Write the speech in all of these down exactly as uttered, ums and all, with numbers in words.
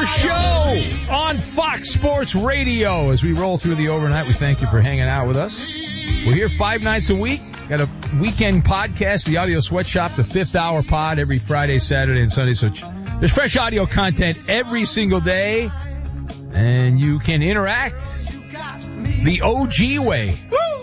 Show on Fox Sports Radio. As we roll through the overnight, we thank you for hanging out with us. We're here five nights a week. Got a weekend podcast, the Audio Sweatshop, the fifth hour pod every Friday, Saturday, and Sunday. So there's fresh audio content every single day. And you can interact the O G way.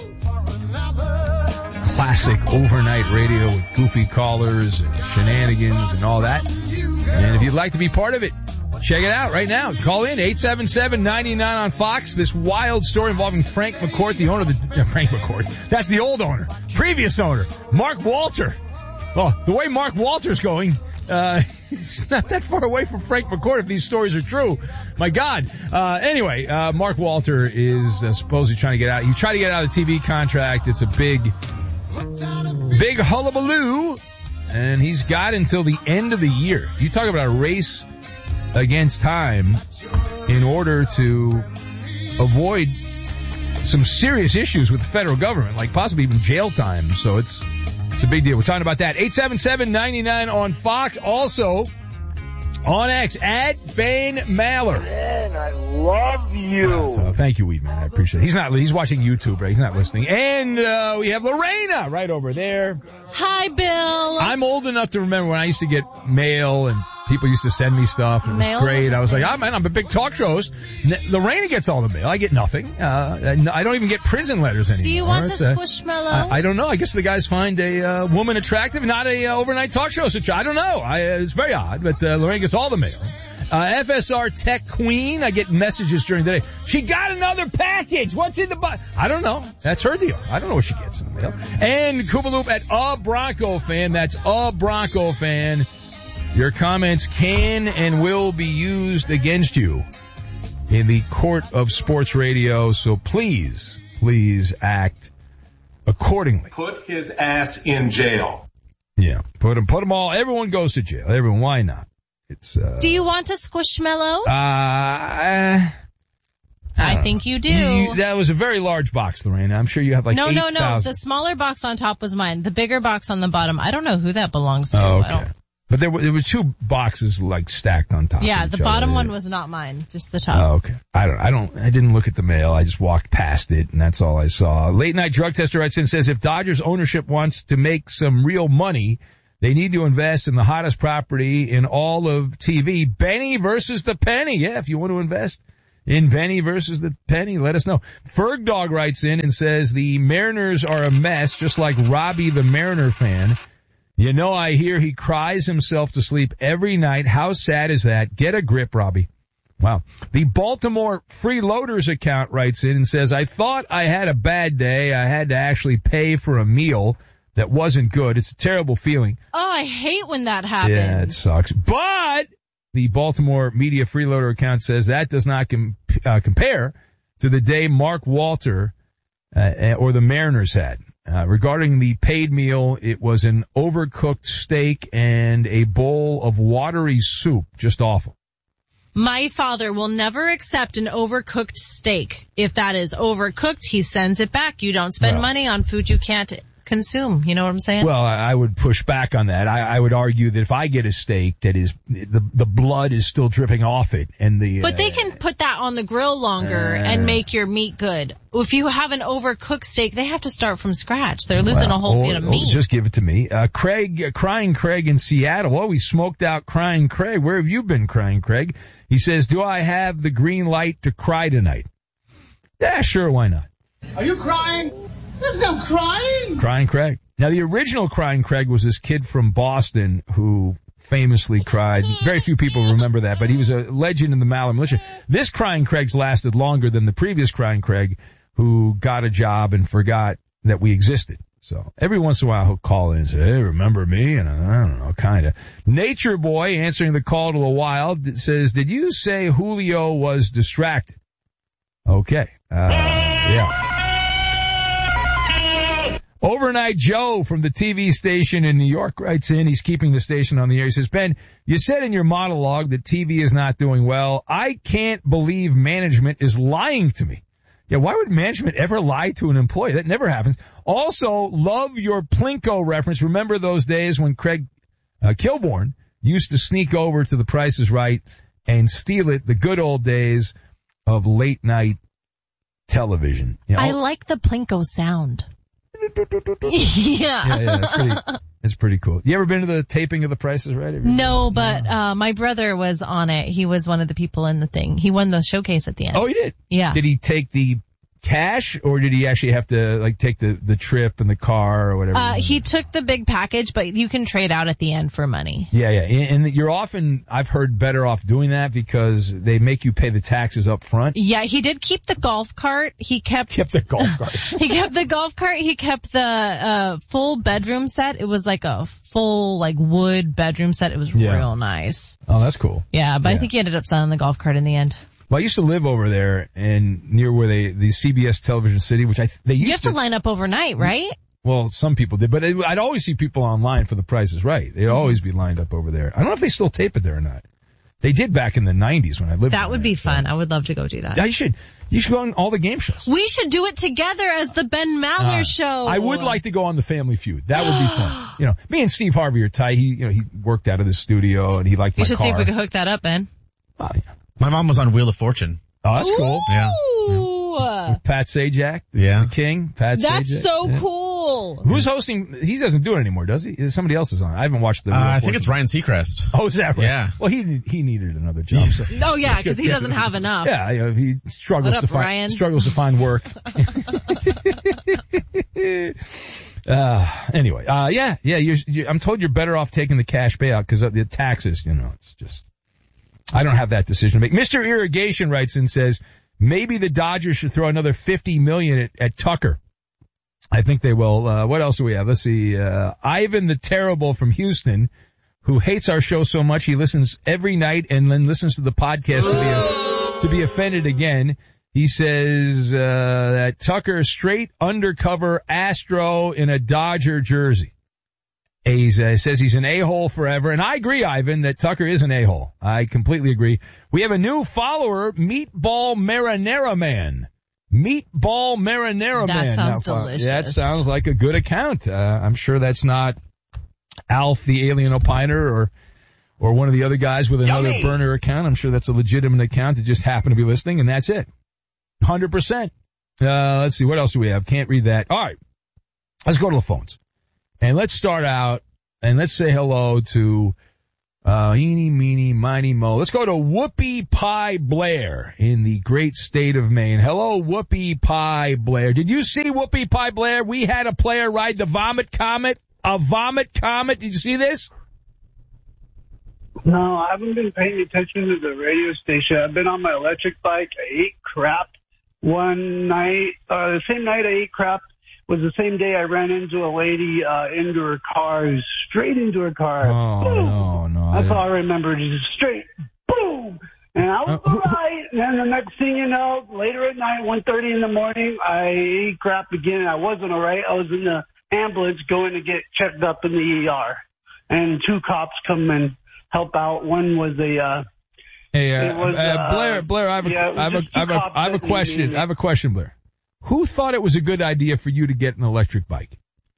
Classic overnight radio with goofy callers and shenanigans and all that. And if you'd like to be part of it, check it out right now. Call in eight seven seven, nine nine on Fox. This wild story involving Frank McCourt, the owner of the, uh, Frank McCourt. That's the old owner. Previous owner, Mark Walter. Well, the way Mark Walter's going, uh, he's not that far away from Frank McCourt if these stories are true. My God. Uh, anyway, uh, Mark Walter is uh, supposedly trying to get out. He tried to get out of the T V contract. It's a big, big hullabaloo. And he's got until the end of the year. You talk about a race against time in order to avoid some serious issues with the federal government, like possibly even jail time. So it's it's a big deal. We're talking about that. eight seven seven, nine nine on Fox. Also on X, at Bane Maller. Man, I love you. So thank you, Weedman. I appreciate it. He's not, he's watching YouTube, right? He's not listening. And, uh, we have Lorena right over there. Hi, Bill. I'm old enough to remember when I used to get mail and people used to send me stuff, and it was Mail? great. I was like, oh man, I'm a big talk show host. N- Lorena gets all the mail. I get nothing. Uh, I don't even get prison letters anymore. Do you want It's, to uh, squishmallow? I, I don't know. I guess the guys find a uh, woman attractive, not a uh, overnight talk show. So I don't know. I, uh, it's very odd, but uh, Lorena gets all the mail. Uh, F S R Tech Queen, I get messages during the day. She got another package. What's in the box? I don't know. That's her deal. I don't know what she gets in the mail. And Koopaloop at A Bronco Fan. That's A Bronco Fan. Your comments can and will be used against you in the court of sports radio. So please, please act accordingly. Put his ass in jail. Yeah. Put them, put them all. Everyone goes to jail. Everyone. Why not? It's, uh, Do you want a squishmallow? Uh, I, I think you do. You, that was a very large box, Lorena. I'm sure you have like no, eight no, no. thousand. The smaller box on top was mine. The bigger box on the bottom, I don't know who that belongs to. Oh, okay. I don't... But there were, there were two boxes like stacked on top. Yeah, of the each bottom other. one was not mine, just the top. Oh, okay. I don't, I don't, I didn't look at the mail. I just walked past it, and that's all I saw. Late Night Drug Tester writes in and says, if Dodgers ownership wants to make some real money, they need to invest in the hottest property in all of T V, Benny versus the Penny. Yeah, if you want to invest in Benny versus the Penny, let us know. Ferg Dog writes in and says, the Mariners are a mess, just like Robbie the Mariner fan. You know, I hear he cries himself to sleep every night. How sad is that? Get a grip, Robbie. Wow. The Baltimore Freeloaders account writes in and says, I thought I had a bad day. I had to actually pay for a meal that wasn't good. It's a terrible feeling. Oh, I hate when that happens. Yeah, it sucks. But the Baltimore Media Freeloader account says that does not com- uh, compare to the day Mark Walter uh, or the Mariners had. Uh, regarding the paid meal, it was an overcooked steak and a bowl of watery soup. Just awful. My father will never accept an overcooked steak. If that is overcooked, he sends it back. You don't spend Well, money on food you can't consume. You know what I'm saying? Well, I, I would push back on that. I, I would argue that if I get a steak that is, the the blood is still dripping off it, and the But uh, they can put that on the grill longer uh, and make your meat good. If you have an overcooked steak, they have to start from scratch. They're losing well, a whole or, bit of or meat. Just give it to me. Uh, Craig, uh, Crying Craig in Seattle. Oh, we smoked out Crying Craig. Where have you been, Crying Craig? He says, do I have the green light to cry tonight? Yeah, sure, why not? Are you crying? There's no crying. Crying Craig. Now, the original Crying Craig was this kid from Boston who famously cried. Very few people remember that, but he was a legend in the Maller militia. This Crying Craig's lasted longer than the previous Crying Craig, who got a job and forgot that we existed. So every once in a while he'll call in and say, hey, remember me? And I don't know, kind of. Nature Boy, answering the call to the wild, says, did you say Julio was distracted? Okay. Uh, yeah. Overnight Joe from the T V station in New York writes in. He's keeping the station on the air. He says, Ben, you said in your monologue that T V is not doing well. I can't believe management is lying to me. Yeah, why would management ever lie to an employee? That never happens. Also, love your Plinko reference. Remember those days when Craig uh, Kilborn used to sneak over to The Price is Right and steal it, the good old days of late night television. You know? I like the Plinko sound. yeah. Yeah, yeah, it's pretty, it's pretty cool. You ever been to the taping of The Price is Right? No, but uh my brother was on it. He was one of the people in the thing. He won the showcase at the end. Oh, he did? Yeah. Did he take the cash, or did he actually have to like take the the trip and the car or whatever? Uh he took the big package, but you can trade out at the end for money. Yeah, yeah. And you're often, I've heard, better off doing that because they make you pay the taxes up front. Yeah, he did keep the golf cart. He kept Kept the golf cart. He kept the golf cart. He kept the uh full bedroom set. It was like a full like wood bedroom set. It was Yeah. real nice. Oh, that's cool. Yeah, but Yeah. I think he ended up selling the golf cart in the end. Well, I used to live over there and near where they, the C B S Television City, which I, they used You have to line up overnight, right? Well, some people did, but it, I'd always see people online for The Price is Right. They'd always be lined up over there. I don't know if they still tape it there or not. They did back in the nineties when I lived there. That would be fun. I would love to go do that. Yeah, you should. You should go on all the game shows. We should do it together as the Ben Maller Uh, show. I would like to go on the Family Feud. That would be fun. You know, me and Steve Harvey are tight. He, you know, he worked out of the studio and he liked We my should car. see if we can hook that up, Ben. Oh, yeah. My mom was on Wheel of Fortune. Oh, that's cool. Yeah. Ooh. Pat Sajak, Yeah. the king. Pat That's Sajak. so Yeah. cool. Who's hosting? He doesn't do it anymore, does he? Somebody else is on. I haven't watched the. Uh, Wheel of I think Fortune. it's Ryan Seacrest. Oh, is that right? Yeah. Well, he he needed another job. So. Oh yeah, because he doesn't have enough. Yeah, you know, he struggles What up, to find Ryan? struggles to find work. uh, anyway, uh, yeah, yeah. You're, you, I'm told you're better off taking the cash payout because of the taxes. You know, it's just I don't have that decision to make. Mister Irrigation writes and says maybe the Dodgers should throw another fifty million at, at Tucker. I think they will. Uh, what else do we have? Let's see. Uh, Ivan the Terrible from Houston, who hates our show so much he listens every night and then listens to the podcast to be, to be offended again. He says uh, that Tucker straight undercover Astro in a Dodger jersey. He uh, says he's an a-hole forever. And I agree, Ivan, that Tucker is an a-hole. I completely agree. We have a new follower, Meatball Marinara Man. Meatball Marinara That Man. sounds Now, delicious. That sounds like a good account. Uh, I'm sure that's not Alf the Alien Opiner or or one of the other guys with another Yummy. burner account. I'm sure that's a legitimate account that just happened to be listening, and that's it. one hundred percent. Uh, let's see, what else do we have? Can't read that. All right. Let's go to the phones. And let's start out, and let's say hello to uh, eeny, meeny, miny, mo. Let's go to Whoopie Pie Blair in the great state of Maine. Hello, Whoopie Pie Blair. Did you see Whoopie Pie Blair? We had a player ride the Vomit Comet. A Vomit Comet. Did you see this? No, I haven't been paying attention to the radio station. I've been on my electric bike. I ate crap one night. Uh, the same night I ate crap was the same day I ran into a lady uh, into her car, straight into her car. Oh, Boom. no, no. That's I- all I remember, just straight, boom. And I was Uh, who- all right. And then the next thing you know, later at night, one thirty in the morning, I ate crap again. I wasn't all right. I was in the ambulance going to get checked up in the E R. And two cops come and help out. One was a, uh, Hey, uh, It was, uh, uh, Blair, Blair, I have a, yeah, it was I have a, just I have a, two cops I have a that question. needed- I have a question, Blair. Who thought it was a good idea for you to get an electric bike?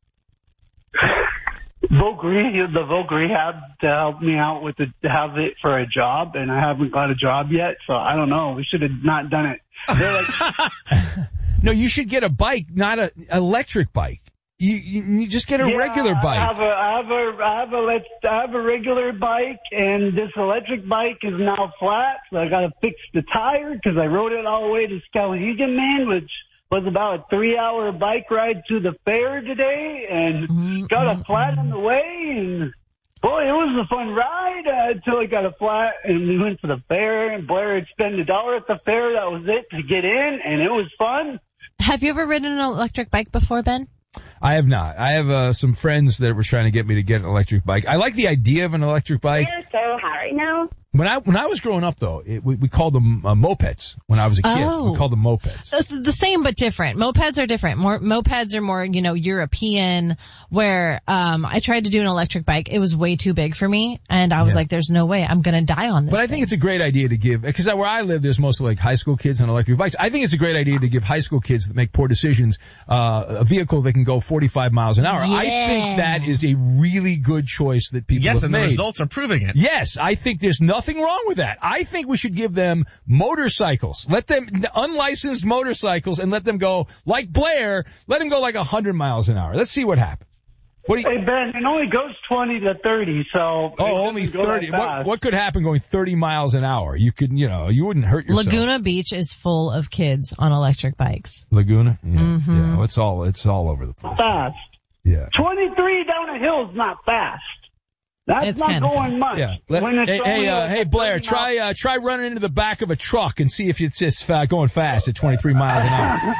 Voc Rehab, the Voc Rehab to help me out with the, to have it for a job, and I haven't got a job yet, so I don't know. We should have not done it. They're like, No, you should get a bike, not a electric bike. You, you, you just get a yeah, regular I bike. have a, I have a, I have a, let's, I have a regular bike, and this electric bike is now flat, so I got to fix the tire because I rode it all the way to Skowhegan, man, which was about a three-hour bike ride to the fair today, and Mm-hmm. got a flat on the way, and boy, it was a fun ride uh, until I got a flat, and we went to the fair, and Blair had spent a dollar at the fair. That was it to get in, and it was fun. Have you ever ridden an electric bike before, Ben? I have not. I have uh, some friends that were trying to get me to get an electric bike. I like the idea of an electric bike. They're so hot right now. When I when I was growing up, though, it, we, we called them uh, mopeds. When I was a kid, Oh. we called them mopeds. It's the same but different. Mopeds are different. More mopeds are more, you know, European. Where um I tried to do an electric bike, it was way too big for me, and I was Yeah. like, "There's no way I'm gonna die on this." But I think it's a great idea to give, because where I live, there's mostly like high school kids on electric bikes. I think it's a great idea to give high school kids that make poor decisions uh, a vehicle that can go forty-five miles an hour. I think Yeah. that is a really good choice that people Yes, have and made. the results are proving it. Yes, I think there's nothing nothing wrong with that. I think we should give them motorcycles. Let them, unlicensed motorcycles, and let them go, like Blair, let them go like one hundred miles an hour. Let's see what happens. What do you, Hey, Ben, it only goes twenty to thirty, so... oh, only thirty. What, what could happen going thirty miles an hour? You could, you know, you wouldn't hurt yourself. Laguna Beach is full of kids on electric bikes. Laguna? Yeah. Mm-hmm. Yeah. It's all, it's all over the place. Fast. Yeah. twenty-three down a hill is not fast. That's It's not kinda going fast. much. Yeah. Let, When it's hey, only hey, uh, like hey, Blair, thirty try, uh, try running into the back of a truck and see if it's just uh, going fast at twenty-three miles an hour.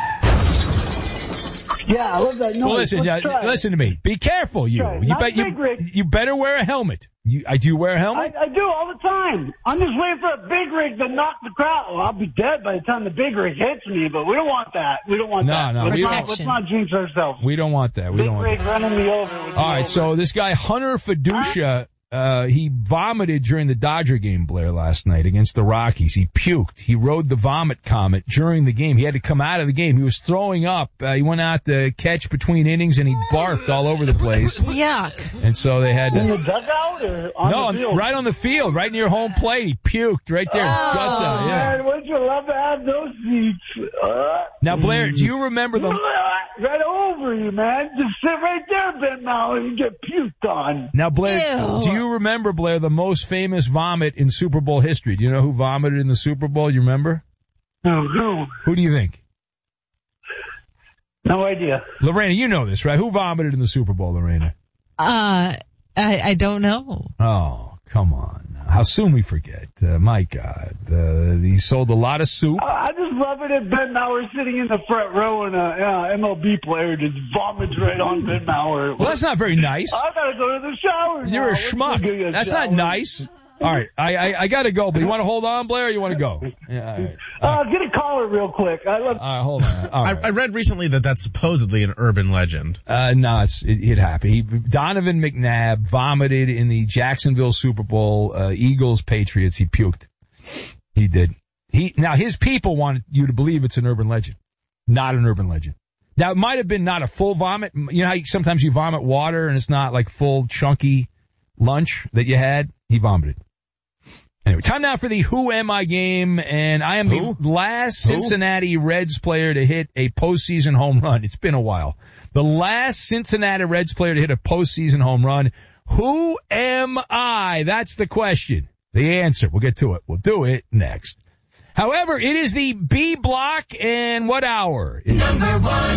Yeah, I love that noise. Well, listen, Let's uh, try it. listen to me. Be careful, you. Try it. You Not bet you. big rig. You better wear a helmet. You, I do you wear a I, helmet? I do all the time. I'm just waiting for a big rig to knock the crowd. Well, I'll be dead by the time the big rig hits me, but we don't want that. We don't want No, that. no, let's, we not, don't. let's not jinx ourselves. We don't want that. We Big don't want rig that. running me over. would be All right, over. so this guy Hunter Fiducia, uh, he vomited during the Dodger game, Blair, last night against the Rockies. He puked. He rode the vomit comet during the game. He had to come out of the game. He was throwing up. Uh, he went out to catch between innings and he barfed all over the place. Yuck. And so they had in the to. dugout or on No, the field? right on the field, right near home plate. He puked right there. His guts out, yeah. Man, wouldn't you love to have those seats? Uh, Now, Blair, do you remember the? right over you, man. Just sit right there, Ben Mallon, and get puked on. Now, Blair, Ew. do you remember, Blair, the most famous vomit in Super Bowl history? Do you know who vomited in the Super Bowl? You remember? Oh, who? Who do you think? No idea. Lorena, you know this, right? Who vomited in the Super Bowl, Lorena? Uh, I, I don't know. Oh, come on. How soon we forget. Uh, my God. Uh, he sold a lot of soup. I just love it if Ben Mauer sitting in the front row and a uh, M L B player just vomits right on Ben Mauer. Well, that's not very nice. I gotta go to the shower now. You're a Let's go get schmuck. That's shower. not nice. All right, I, I, I gotta go, but you want to hold on, Blair, or you want to go? Yeah, all right. Uh, get a caller real quick. I love. All right, hold on. All I, right. I read recently that that's supposedly an urban legend. Uh, no, it's, it, it happened. He, Donovan McNabb vomited in the Jacksonville Super Bowl, uh, Eagles Patriots. He puked. He did. He, now his people want you to believe it's an urban legend. Not an urban legend. Now it might have been not a full vomit. You know how you, sometimes you vomit water and it's not like full chunky lunch that you had? He vomited. Anyway, time now for the Who Am I game, and I am Who? the last Who? Cincinnati Reds player to hit a postseason home run. It's been a while. The last Cincinnati Reds player to hit a postseason home run. Who am I? That's the question. The answer. We'll get to it. We'll do it next. However, it is the B block, and what hour? Number one.